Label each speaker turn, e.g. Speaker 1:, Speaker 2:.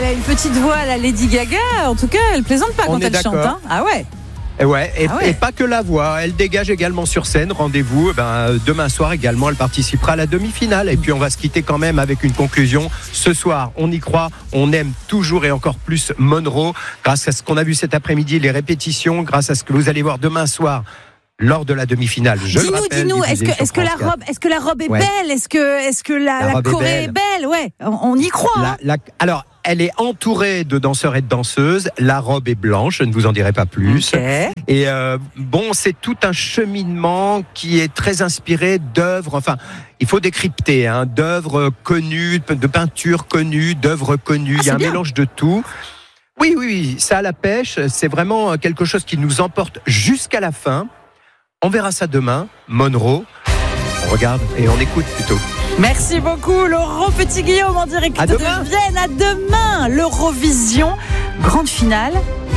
Speaker 1: a une petite voix à la Lady Gaga. En tout cas, elle plaisante pas quand elle chante. Hein. Ah ouais.
Speaker 2: Et pas que la voix, elle dégage également sur scène. Rendez-vous demain soir également, elle participera à la demi-finale. Et puis on va se quitter quand même avec une conclusion. Ce soir, on y croit, on aime toujours et encore plus Monroe. Grâce à ce qu'on a vu cet après-midi, les répétitions, grâce à ce que vous allez voir demain soir lors de la demi-finale.
Speaker 1: Dis-nous, est-ce que la robe est belle ? Est-ce que la Corée est belle ? Ouais, on y croit.
Speaker 2: Alors, elle est entourée de danseurs et de danseuses. La robe est blanche, je ne vous en dirai pas plus.
Speaker 1: Okay.
Speaker 2: Et c'est tout un cheminement qui est très inspiré d'œuvres. Enfin, il faut décrypter, d'œuvres connues, de peintures connues, d'œuvres connues. Il y a un mélange de tout. Oui, ça a la pêche. C'est vraiment quelque chose qui nous emporte jusqu'à la fin. On verra ça demain. Monroe. On regarde et on écoute plutôt.
Speaker 1: Merci beaucoup Laurent Petit-Guillaume en direct de Vienne. À demain, l'Eurovision, grande finale.